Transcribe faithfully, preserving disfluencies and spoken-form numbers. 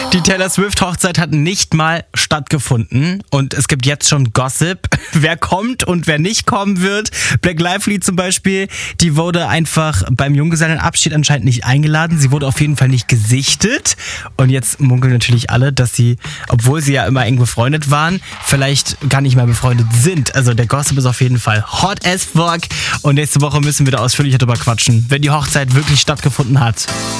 Die Taylor Swift-Hochzeit hat nicht mal stattgefunden und es gibt jetzt schon Gossip, wer kommt und wer nicht kommen wird. Blake Lively zum Beispiel, die wurde einfach beim Junggesellenabschied anscheinend nicht eingeladen. Sie wurde auf jeden Fall nicht gesichtet und jetzt munkeln natürlich alle, dass sie, obwohl sie ja immer eng befreundet waren, vielleicht gar nicht mehr befreundet sind. Also der Gossip ist auf jeden Fall hot as fuck und nächste Woche müssen wir da ausführlicher drüber quatschen, wenn die Hochzeit wirklich stattgefunden hat.